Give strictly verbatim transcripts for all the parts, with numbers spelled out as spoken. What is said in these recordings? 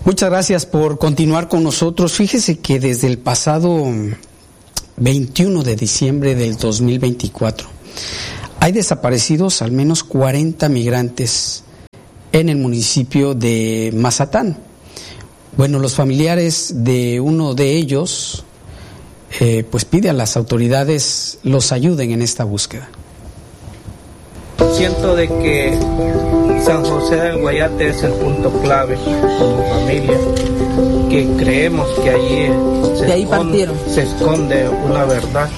Muchas gracias por continuar con nosotros. Fíjese que desde el pasado veintiuno de diciembre del dos mil veinticuatro hay desaparecidos al menos cuarenta migrantes en el municipio de Mazatán. Bueno, los familiares de uno de ellos eh, pues pide a las autoridades los ayuden en esta búsqueda. Siento de que San José del Guayate es el punto clave como familia, que creemos que allí, se, de ahí esconde, se esconde una verdad.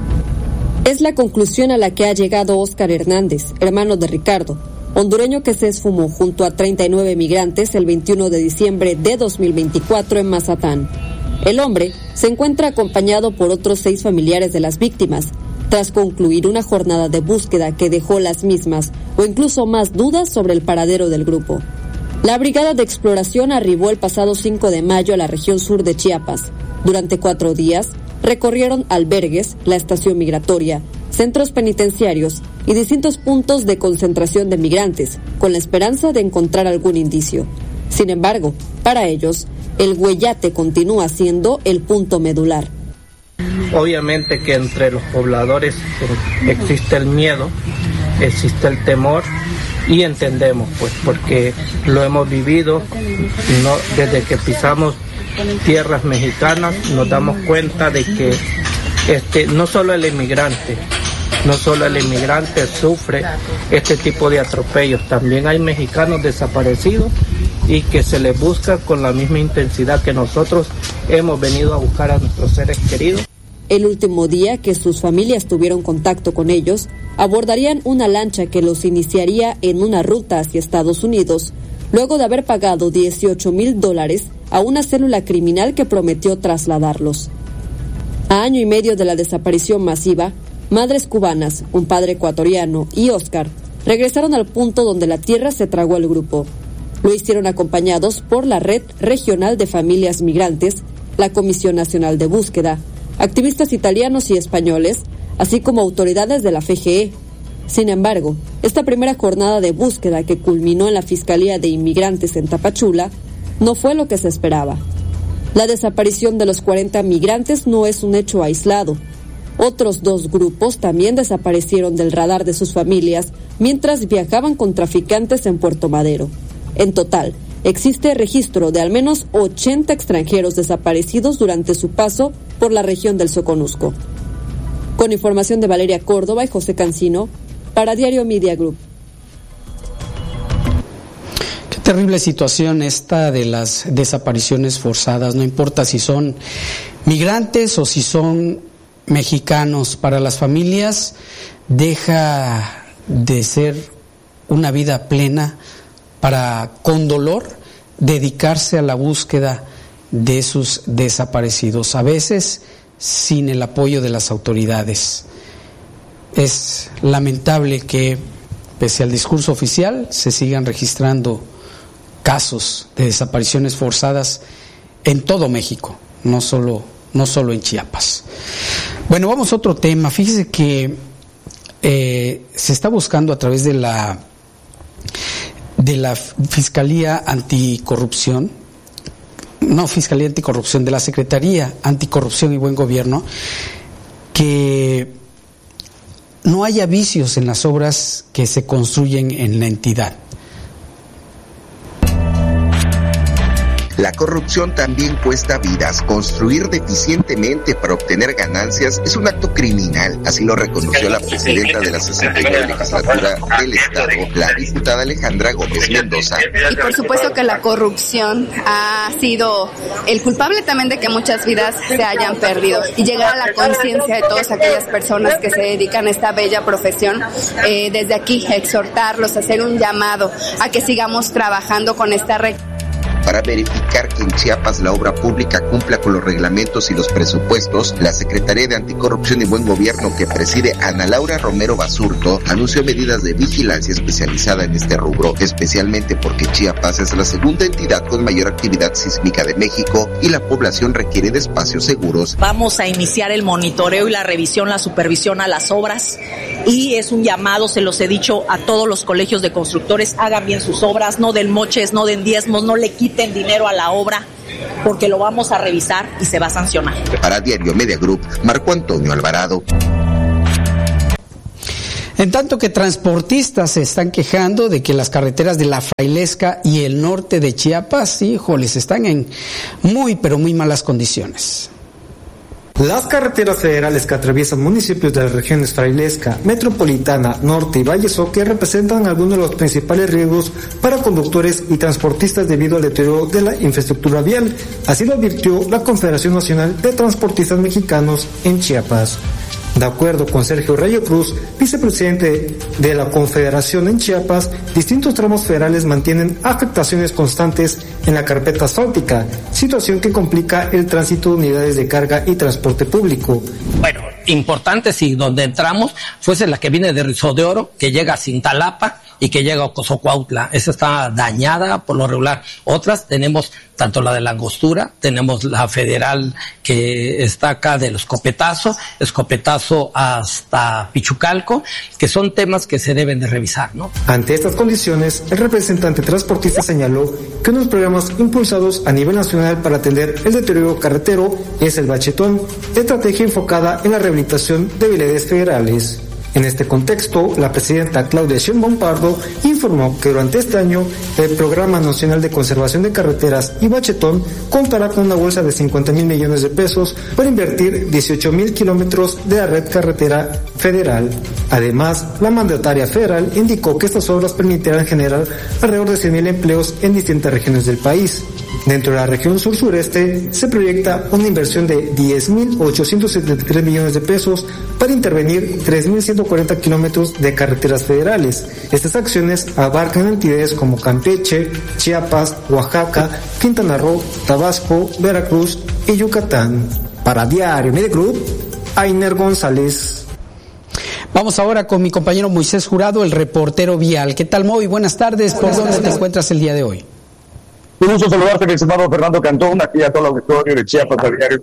Es la conclusión a la que ha llegado Óscar Hernández, hermano de Ricardo, hondureño que se esfumó junto a treinta y nueve migrantes el veintiuno de diciembre de dos mil veinticuatro en Mazatán. El hombre se encuentra acompañado por otros seis familiares de las víctimas, tras concluir una jornada de búsqueda que dejó las mismas o incluso más dudas sobre el paradero del grupo. La brigada de exploración arribó el pasado cinco de mayo a la región sur de Chiapas. Durante cuatro días recorrieron albergues, la estación migratoria, centros penitenciarios y distintos puntos de concentración de migrantes, con la esperanza de encontrar algún indicio. Sin embargo, para ellos, el Guayate continúa siendo el punto medular. Obviamente que entre los pobladores existe el miedo, existe el temor y entendemos, pues, porque lo hemos vivido, no, desde que pisamos tierras mexicanas nos damos cuenta de que este, no solo el inmigrante, no solo el inmigrante sufre este tipo de atropellos, también hay mexicanos desaparecidos y que se les busca con la misma intensidad que nosotros hemos venido a buscar a nuestros seres queridos. El último día que sus familias tuvieron contacto con ellos, abordarían una lancha que los iniciaría en una ruta hacia Estados Unidos, luego de haber pagado dieciocho mil dólares a una célula criminal que prometió trasladarlos. A año y medio de la desaparición masiva, madres cubanas, un padre ecuatoriano y Óscar regresaron al punto donde la tierra se tragó al grupo. Lo hicieron acompañados por la Red Regional de Familias Migrantes, la Comisión Nacional de Búsqueda, activistas italianos y españoles, así como autoridades de la F G E. Sin embargo, esta primera jornada de búsqueda que culminó en la Fiscalía de Inmigrantes en Tapachula no fue lo que se esperaba. La desaparición de los cuarenta migrantes no es un hecho aislado. Otros dos grupos también desaparecieron del radar de sus familias mientras viajaban con traficantes en Puerto Madero. En total, existe registro de al menos ochenta extranjeros desaparecidos durante su paso por la región del Soconusco. Con información de Valeria Córdoba y José Cancino, para Diario Media Group. Qué terrible situación esta de las desapariciones forzadas, no importa si son migrantes o si son mexicanos. Para las familias deja de ser una vida plena para, con dolor, dedicarse a la búsqueda de sus desaparecidos, a veces sin el apoyo de las autoridades. Es lamentable que, pese al discurso oficial, se sigan registrando casos de desapariciones forzadas en todo México, no solo, no solo en Chiapas. Bueno, vamos a otro tema. Fíjese que eh, se está buscando a través de la de la Fiscalía Anticorrupción, no Fiscalía Anticorrupción, de la Secretaría Anticorrupción y Buen Gobierno, que no haya vicios en las obras que se construyen en la entidad. La corrupción también cuesta vidas. Construir deficientemente para obtener ganancias es un acto criminal. Así lo reconoció la presidenta de la sesenta y nueve legislatura del Estado, la diputada Alejandra Gómez Mendoza. Y por supuesto que la corrupción ha sido el culpable también de que muchas vidas se hayan perdido. Y llegar a la conciencia de todas aquellas personas que se dedican a esta bella profesión, eh, desde aquí exhortarlos, hacer un llamado a que sigamos trabajando con esta red. Para verificar que en Chiapas la obra pública cumpla con los reglamentos y los presupuestos, la Secretaría de Anticorrupción y Buen Gobierno, que preside Ana Laura Romero Basurto, anunció medidas de vigilancia especializada en este rubro, especialmente porque Chiapas es la segunda entidad con mayor actividad sísmica de México y la población requiere de espacios seguros. Vamos a iniciar el monitoreo y la revisión, la supervisión a las obras, y es un llamado, se los he dicho a todos los colegios de constructores, hagan bien sus obras, no den moches, no den diezmos, no le quiten quiten dinero a la obra, porque lo vamos a revisar y se va a sancionar. Para Diario Media Group, Marco Antonio Alvarado. En tanto que transportistas se están quejando de que las carreteras de La Frailesca y el norte de Chiapas, híjoles, están en muy, pero muy malas condiciones. Las carreteras federales que atraviesan municipios de las regiones Frailesca, Metropolitana, Norte y Valle Soque representan algunos de los principales riesgos para conductores y transportistas debido al deterioro de la infraestructura vial. Así lo advirtió la Confederación Nacional de Transportistas Mexicanos en Chiapas. De acuerdo con Sergio Rayo Cruz, vicepresidente de la Confederación en Chiapas, distintos tramos federales mantienen afectaciones constantes en la carpeta asfáltica, situación que complica el tránsito de unidades de carga y transporte público. Bueno, importante si donde entramos fuese la que viene de Rizzo de Oro, que llega a Cintalapa y que llega a Ocosocuautla. Esa está dañada por lo regular. Otras tenemos tanto la de la Angostura, tenemos la federal que está acá del Escopetazo, Escopetazo hasta Pichucalco, que son temas que se deben de revisar, ¿no? Ante estas condiciones, el representante transportista señaló que unos programas impulsados a nivel nacional para atender el deterioro carretero es el Bachetón, estrategia enfocada en la rehabilitación de vialidades federales. En este contexto, la presidenta Claudia Sheinbaum Pardo informó que durante este año el Programa Nacional de Conservación de Carreteras y Bachetón contará con una bolsa de cincuenta mil millones de pesos para invertir dieciocho mil kilómetros de la red carretera federal. Además, la mandataria federal indicó que estas obras permitirán generar alrededor de cien mil empleos en distintas regiones del país. Dentro de la región sur-sureste se proyecta una inversión de diez mil ochocientos setenta y tres millones de pesos para intervenir tres mil ciento cuarenta kilómetros de carreteras federales. Estas acciones abarcan entidades como Campeche, Chiapas, Oaxaca, Quintana Roo, Tabasco, Veracruz y Yucatán. Para Diario Media Group, Ainer González. Vamos ahora con mi compañero Moisés Jurado, el reportero vial. ¿Qué tal, Moy? Buenas tardes. ¿Por dónde te encuentras el día de hoy? Un gusto saludarte, mi estimado Fernando Cantón, aquí a todo el auditorio de Chiapas al diario.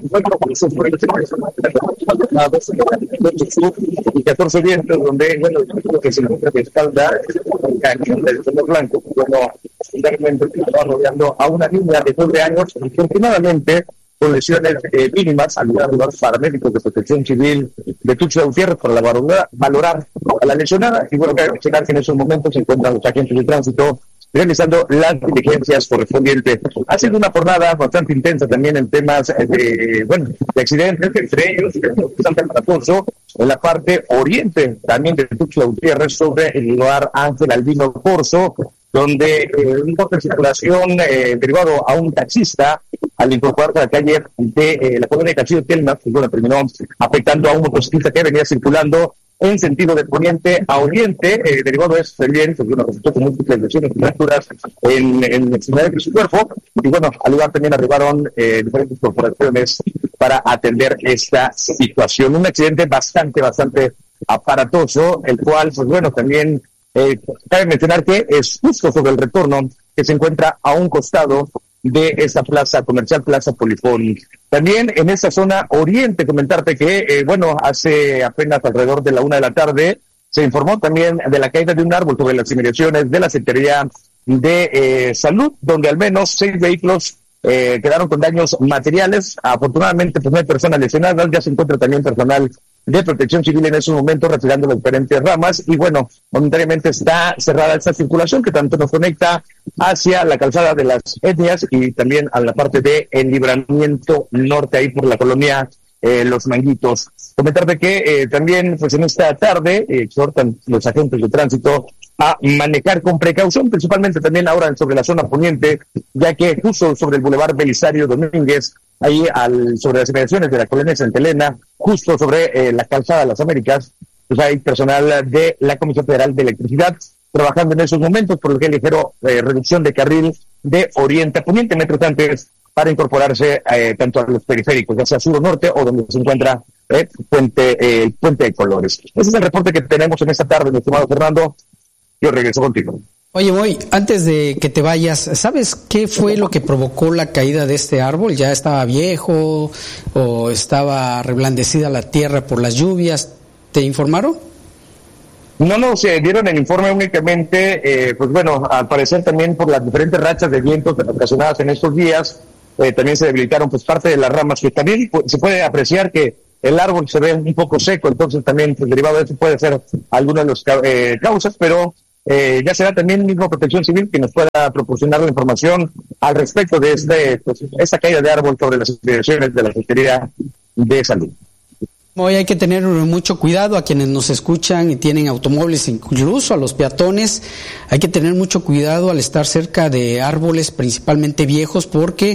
Y catorce vientos, donde, bueno, que se encuentra de espalda, el cañón del Cerro Blanco, bueno, finalmente va rodeando a una niña de nueve años, afortunadamente, con lesiones eh, mínimas, al lugar de los paramédicos de Protección Civil de Tuxtla Gutiérrez para la valorar, valorar a la lesionada. Y bueno, cabe mencionar que en esos momentos se encuentran los agentes de tránsito realizando las diligencias correspondientes. Ha sido una jornada bastante intensa también en temas de, bueno, de accidentes, entre ellos Santa Cruz, en la parte oriente también de Tuxtla Gutiérrez, sobre el lugar Ángel Albino Corzo, donde eh, un corte de circulación eh, derivado a un taxista al incorporarse a la calle de eh, la colonia de Castillo Telma, que bueno, terminó afectando a un motociclista que venía circulando en sentido de poniente a oriente, eh, derivado de eso bien, que bueno, resultó con múltiples lesiones y fracturas en, en extremidades de su cuerpo, y bueno, al lugar también arribaron eh, diferentes corporaciones para atender esta situación. Un accidente bastante, bastante aparatoso, el cual, pues bueno, también eh, cabe mencionar que es justo sobre el retorno que se encuentra a un costado de esta plaza comercial, Plaza Polifón. También en esta zona oriente, comentarte que, eh, bueno, hace apenas alrededor de la una de la tarde, se informó también de la caída de un árbol sobre las inmediaciones de la Secretaría de eh, Salud, donde al menos seis vehículos eh, quedaron con daños materiales. Afortunadamente, pues no hay personas lesionadas, ya se encuentra también personal de Protección Civil en esos momentos retirando las diferentes ramas, y bueno, momentáneamente está cerrada esta circulación que tanto nos conecta hacia la calzada de las etnias y también a la parte de el Libramiento Norte, ahí por la colonia eh, Los Manguitos. Comentarte que eh, también pues en esta tarde eh, exhortan los agentes de tránsito a manejar con precaución, principalmente también ahora sobre la zona poniente, ya que justo sobre el Boulevard Belisario Domínguez, ahí al, sobre las inmediaciones de la colonia Santa Elena, justo sobre eh, la calzada de las Américas, pues hay personal de la Comisión Federal de Electricidad trabajando en esos momentos, por lo que ligero eh, reducción de carril de oriente a poniente metros antes para incorporarse eh, tanto a los periféricos, ya sea sur o norte, o donde se encuentra eh, puente, eh, el Puente de Colores. Ese es el reporte que tenemos en esta tarde, mi estimado Fernando. Yo regreso contigo. Oye, Moy, antes de que te vayas, ¿sabes qué fue lo que provocó la caída de este árbol? ¿Ya estaba viejo o estaba reblandecida la tierra por las lluvias? ¿Te informaron? No nos eh, dieron el informe únicamente, eh, pues bueno, al parecer también por las diferentes rachas de vientos ocasionadas en estos días, eh, también se debilitaron pues parte de las ramas, que también pues, se puede apreciar que el árbol se ve un poco seco, entonces también pues, derivado de eso puede ser alguna de las eh, causas, pero eh, ya será también mismo Protección Civil que nos pueda proporcionar la información al respecto de este pues, esta caída de árbol sobre las instalaciones de la Secretaría de Salud. Hoy hay que tener mucho cuidado a quienes nos escuchan y tienen automóviles, incluso a los peatones. Hay que tener mucho cuidado al estar cerca de árboles, principalmente viejos, porque